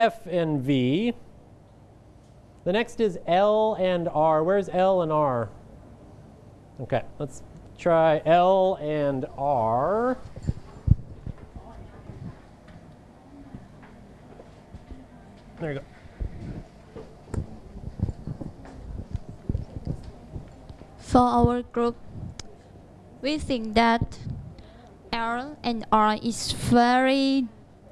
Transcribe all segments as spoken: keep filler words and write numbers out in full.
F and V. The next is L and R. Where's L and R? Okay, let's try L and R. There you go. For our group, we think that L and R is very,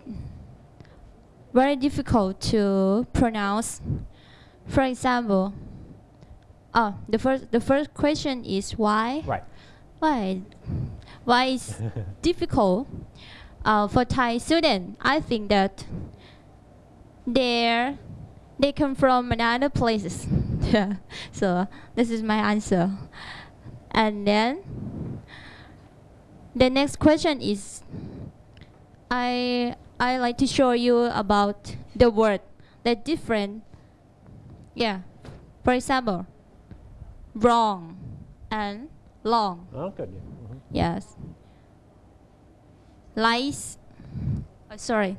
very difficult to pronounce. For example, oh, the first the first question is why? Right. Why? Why is difficult? Uh, for Thai students, I think that they they come from another places. Yeah. So this is my answer. And then the next question is, I I like to show you about the word that different. Yeah. For example, wrong and long. Oh, good. Yeah. Mm-hmm. Yes. Lice. Oh, sorry.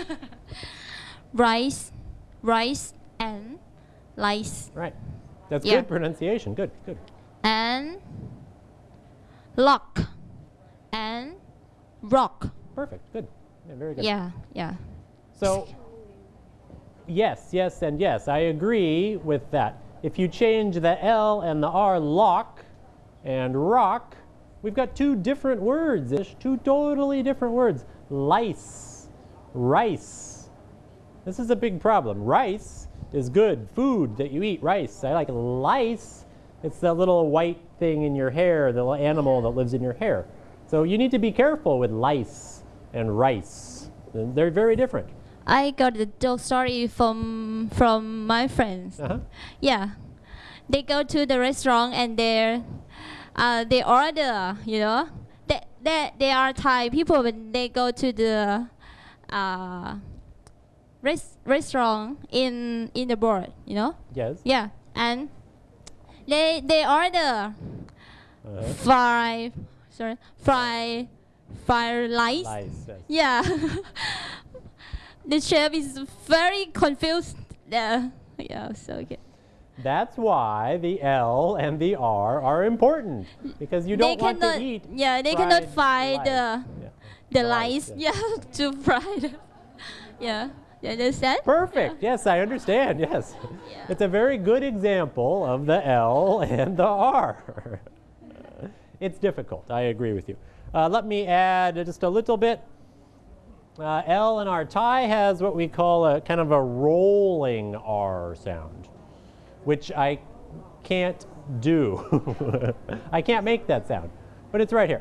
Rice, rice and lice. Right. That's Yeah. good pronunciation. Good, good. And lock and rock. Perfect. Good. Yeah, very good. Yeah, yeah. So, yes, yes, and yes. I agree with that. If you change the L and the R, lock and rock, we've got two different words. It's two totally different words. Lice, rice. This is a big problem. Rice is good food that you eat. Rice. I like lice. It's that little white thing in your hair, the little animal that lives in your hair. So you need to be careful with lice and rice. They're very different. I got the joke story from from my friends. Uh-huh. Yeah, they go to the restaurant and they uh, they order. You know, they they they are Thai people, but they go to the uh, res restaurant in in the board. You know. Yes. Yeah, and they they order Uh-huh. fry sorry fry fry lice. Lice, yes. Yeah. The chef is very confused. Uh, yeah, so good. That's why the L and the R are important, because you don't They want cannot, to eat. yeah, they fried cannot find lice. the Yeah. the Lice, lice. yes. Yeah, to fry them. Yeah, you understand? Perfect. Yes, I understand. Yes, Yeah. it's a very good example of the L and the R. It's difficult. I agree with you. Uh, let me add just a little bit. Uh, L and R. Thai has what we call a kind of a rolling R sound, which I can't do. I can't make that sound, but it's right here.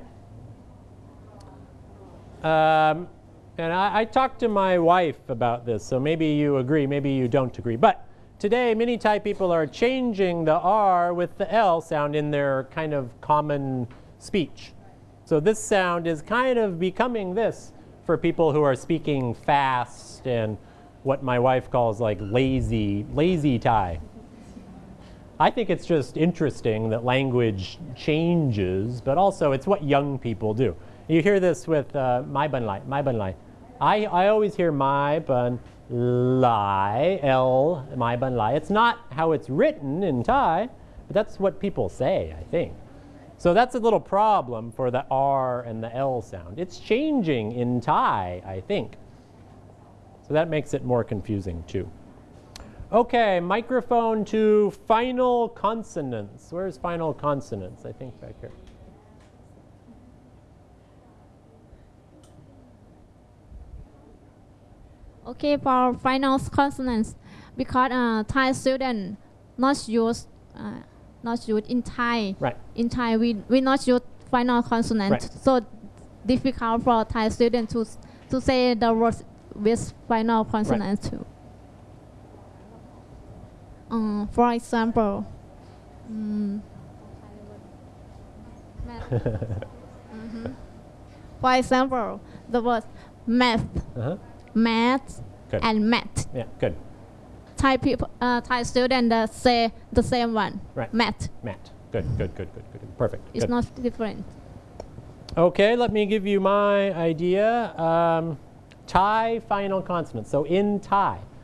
Um, and I, I talked to my wife about this, so maybe you agree, maybe you don't agree. But today, many Thai people are changing the R with the L sound in their kind of common speech. So this sound is kind of becoming this for people who are speaking fast and what my wife calls like lazy, lazy Thai. I think it's just interesting that language changes, but also it's what young people do. You hear this with uh, mai ban lai, mai ban lai. I, I always hear mai ban lai, L, mai ban lai. It's not how it's written in Thai, but that's what people say, I think. So that's a little problem for the R and the L sound. It's changing in Thai, I think. So that makes it more confusing too. Okay, microphone to final consonants. Where's final consonants? I think back here. Okay, for final consonants, because uh, Thai student not use uh, not use in Thai. Right. In Thai, we we not use final consonant, Right. so difficult for Thai student to to say the words with final consonant too. Um, for example, um, math. Mhm. For example, the word math, Uh-huh. math, Good. and math. Yeah, good. Thai people, uh, Thai students uh, say the same one. Right. Math. Matt. Good, good, good, good, good. Perfect. It's Good. not different. Okay, let me give you my idea. Um, Thai final consonants. So in Thai,